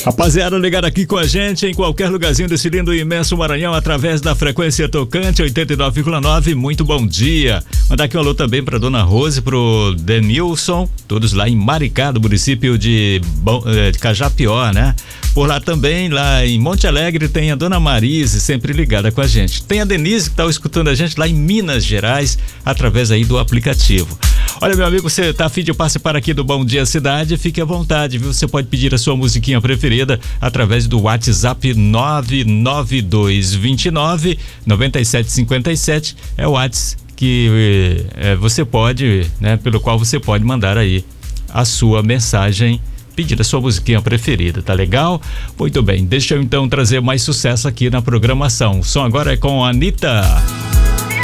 Rapaziada, ligado aqui com a gente em qualquer lugarzinho desse lindo e imenso Maranhão através da frequência tocante 89,9. Muito bom dia. Mandar aqui um alô também pra Dona Rose, pro Denilson, todos lá em Maricá, do município de Cajapió, né? Por lá também, lá em Monte Alegre, tem a Dona Marise, sempre ligada com a gente. Tem a Denise que tá escutando a gente lá em Minas Gerais, através aí do aplicativo. Olha, meu amigo, você tá a fim de participar aqui do Bom Dia Cidade? Fique à vontade, viu? Você pode pedir a sua musiquinha preferida através do WhatsApp 99229-9757. É o WhatsApp que você pode, né? Pelo qual você pode mandar aí a sua mensagem, pedir a sua musiquinha preferida, tá legal? Muito bem, deixa eu então trazer mais sucesso aqui na programação. O som agora é com a Anitta.